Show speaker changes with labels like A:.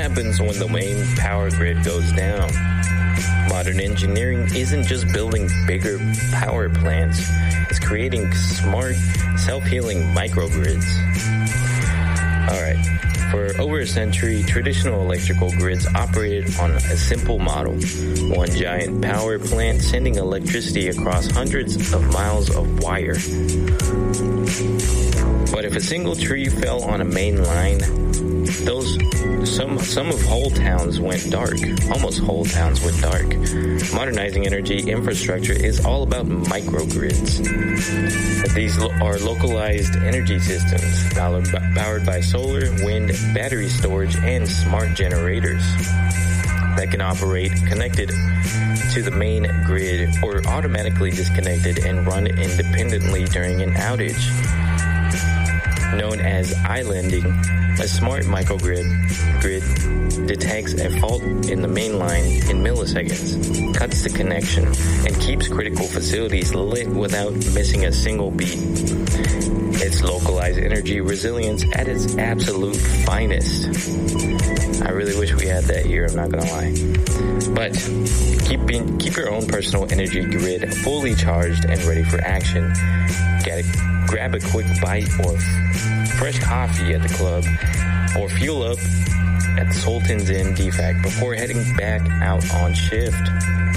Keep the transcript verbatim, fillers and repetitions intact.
A: happens when the main power grid goes down? Modern engineering isn't just building bigger power plants, it's creating smart, self-healing microgrids. Alright, for over a century, traditional electrical grids operated on a simple model. One giant power plant sending electricity across hundreds of miles of wire. But if a single tree fell on a main line, those some some of whole towns went dark. Almost whole towns went dark. Modernizing energy infrastructure is all about microgrids. These lo- are localized energy systems powered by solar, wind, battery storage, and smart generators that can operate connected to the main grid or automatically disconnected and run independently during an outage. Known as islanding, a smart microgrid grid detects a fault in the main line in milliseconds, cuts the connection, and keeps critical facilities lit without missing a single beat. It's localized energy resilience at its absolute finest. I really wish we had that here, I'm not gonna lie. But keep, being, keep your own personal energy grid fully charged and ready for action. Get it. Grab a quick bite or fresh coffee at the club, or fuel up at the Sultan's Inn D FAC before heading back out on shift.